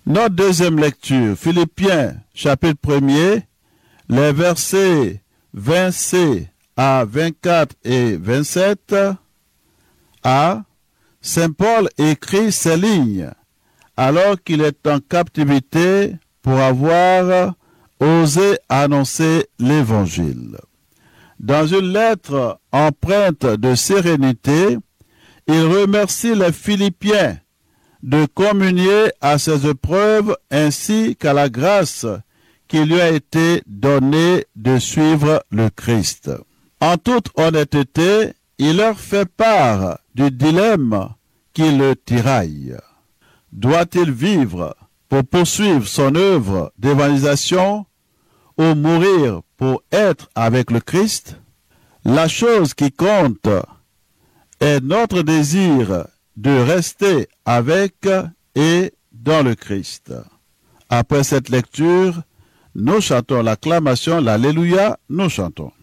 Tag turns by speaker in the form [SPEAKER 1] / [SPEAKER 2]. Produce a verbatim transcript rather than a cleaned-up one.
[SPEAKER 1] Notre deuxième lecture, Philippiens, chapitre premier, les versets vingt c à vingt-quatre et vingt-sept. A. Saint Paul écrit ces lignes alors qu'il est en captivité pour avoir osé annoncer l'Évangile. Dans une lettre empreinte de sérénité, il remercie les Philippiens de communier à ses épreuves ainsi qu'à la grâce qui lui a été donnée de suivre le Christ. En toute honnêteté, il leur fait part du dilemme qui le tiraille. Doit-il vivre pour poursuivre son œuvre d'évangélisation ou mourir pour être avec le Christ? La chose qui compte est notre désir de rester avec et dans le Christ. Après cette lecture, nous chantons l'acclamation, l'Alléluia, nous chantons.